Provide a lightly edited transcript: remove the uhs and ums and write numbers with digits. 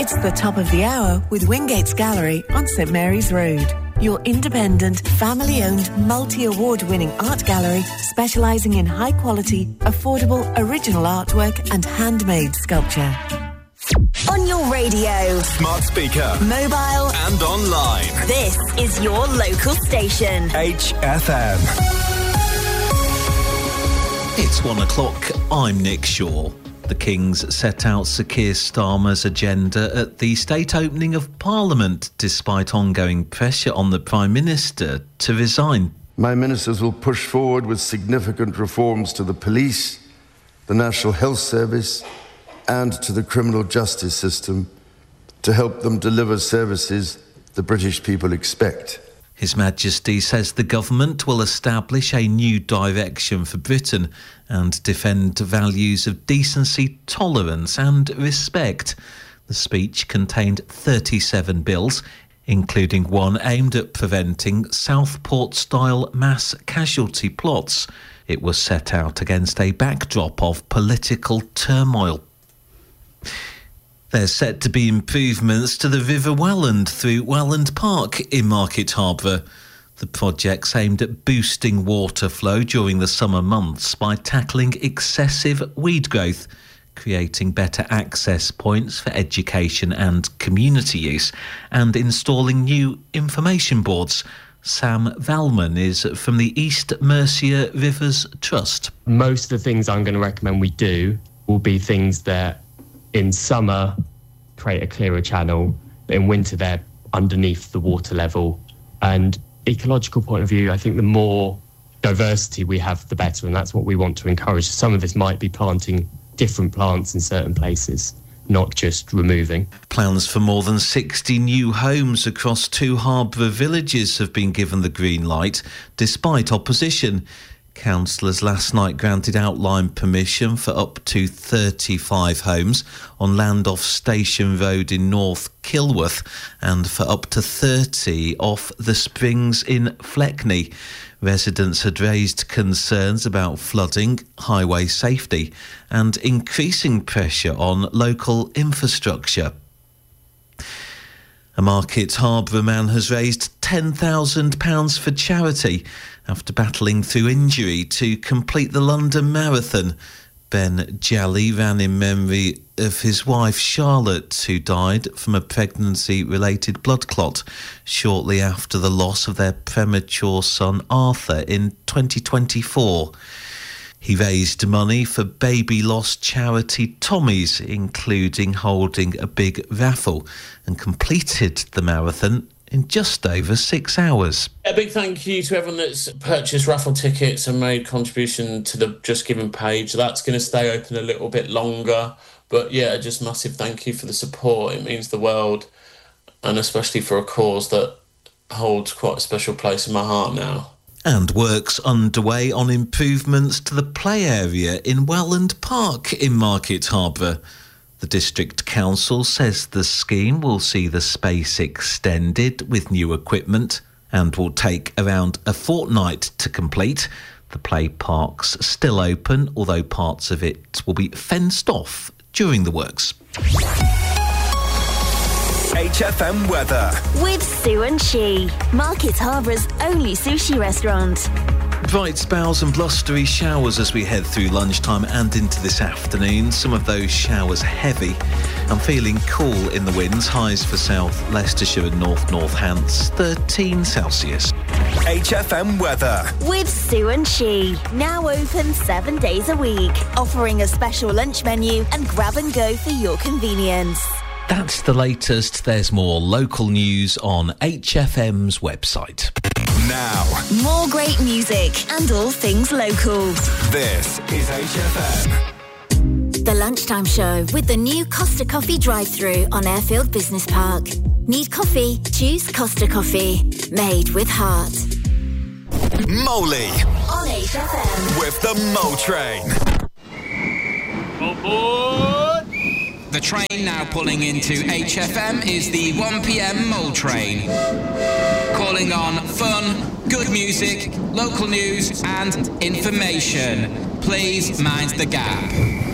It's the top of the hour with Wingates Gallery on St Mary's Road. Your independent, family-owned, multi-award-winning art gallery specialising in high-quality, affordable, original artwork and handmade sculpture. On your radio, smart speaker, mobile and online. This is your local station. HFM. It's 1 o'clock. I'm Nick Shaw. The Kings set out Sir Keir Starmer's agenda at the state opening of Parliament, despite ongoing pressure on the Prime Minister to resign. My ministers will push forward with significant reforms to the police, the National Health Service, and to the criminal justice system to help them deliver services the British people expect. His Majesty says the government will establish a new direction for Britain and defend values of decency, tolerance and respect. The speech contained 37 bills, including one aimed at preventing Southport-style mass casualty plots. It was set out against a backdrop of political turmoil. There's set to be improvements to the River Welland through Welland Park in Market Harborough. The project's aimed at boosting water flow during the summer months by tackling excessive weed growth, creating better access points for education and community use, and installing new information boards. Sam Valman is from the East Mercia Rivers Trust. Most of the things I'm going to recommend we do will be things that in summer create a clearer channel, but in winter they're underneath the water level. And ecological point of view, I think the more diversity we have, the better, and that's what we want to encourage. Some of this might be planting different plants in certain places, not just removing. Plans for more than 60 new homes across 2 Harborough villages have been given the green light, despite opposition. Councillors last night granted outline permission for up to 35 homes on land off Station Road in North Kilworth and for up to 30 off the Springs in Fleckney. Residents had raised concerns about flooding, highway safety and increasing pressure on local infrastructure. A Market Harborough man has raised £10,000 for charity after battling through injury to complete the London Marathon. Ben Jolly ran in memory of his wife Charlotte, who died from a pregnancy-related blood clot shortly after the loss of their premature son Arthur in 2024. He raised money for baby loss charity Tommy's, including holding a big raffle, and completed the marathon in just over 6 hours. A big thank you to everyone that's purchased raffle tickets and made contribution to the Just Giving page. That's going to stay open a little bit longer. But yeah, just massive thank you for the support. It means the world, and especially for a cause that holds quite a special place in my heart now. And work's underway on improvements to the play area in Welland Park in Market Harborough. The District Council says the scheme will see the space extended with new equipment and will take around a fortnight to complete. The play park's still open, although parts of it will be fenced off during the works. HFM weather with Sue and She, Market Harbour's only sushi restaurant. Bright spells and blustery showers as we head through lunchtime and into this afternoon. Some of those showers heavy. I'm feeling cool in the winds. Highs for South Leicestershire and North Hants, 13 Celsius. HFM weather with Sue and She, now open 7 days a week, offering a special lunch menu and grab and go for your convenience. That's the latest. There's more local news on HFM's website. Now, more great music and all things local. This is HFM. The Lunchtime Show with the new Costa Coffee drive-thru on Airfield Business Park. Need coffee? Choose Costa Coffee. Made with heart. Moley on HFM with the Mo Train. Aboard! The train now pulling into HFM is the 1 p.m. Mole Train. Calling on fun, good music, local news and information. Please mind the gap.